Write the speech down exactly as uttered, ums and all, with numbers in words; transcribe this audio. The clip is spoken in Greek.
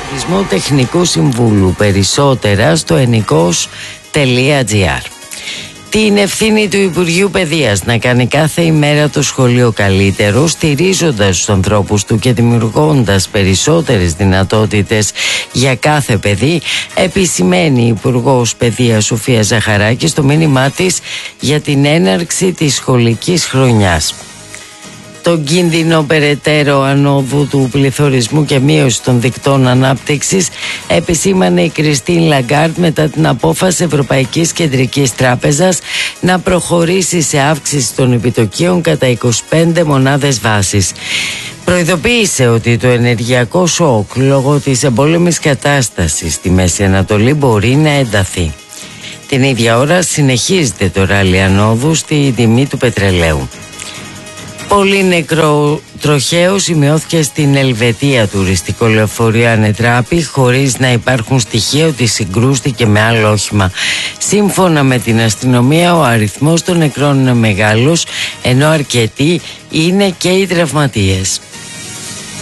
διορισμό τεχνικού συμβούλου. Περισσότερα στο ενικός τελεία τζι άρ. Την ευθύνη του Υπουργείου Παιδείας να κάνει κάθε ημέρα το σχολείο καλύτερο, στηρίζοντας τους ανθρώπους του και δημιουργώντας περισσότερες δυνατότητες για κάθε παιδί, επισημαίνει η Υπουργός Παιδείας Σοφία Ζαχαράκη στο μήνυμά της για την έναρξη της σχολικής χρονιάς. Τον κίνδυνο περαιτέρω ανόδου του πληθωρισμού και μείωση των δικτών ανάπτυξης επισήμανε η Κριστίν Λαγκάρντ μετά την απόφαση Ευρωπαϊκής Κεντρικής Τράπεζας να προχωρήσει σε αύξηση των επιτοκίων κατά είκοσι πέντε μονάδες βάσης. Προειδοποίησε ότι το ενεργειακό σοκ λόγω της εμπόλεμης κατάστασης στη Μέση Ανατολή μπορεί να ενταθεί. Την ίδια ώρα συνεχίζεται το ράλι ανόδου στη τιμή του πετρελαίου. Πολύ νεκρό τροχαίο σημειώθηκε στην Ελβετία τουριστικό λεωφορείο ανετράπη χωρίς να υπάρχουν στοιχεία ότι συγκρούστηκε με άλλο όχημα. Σύμφωνα με την αστυνομία, ο αριθμός των νεκρών είναι μεγάλος, ενώ αρκετοί είναι και οι τραυματίες.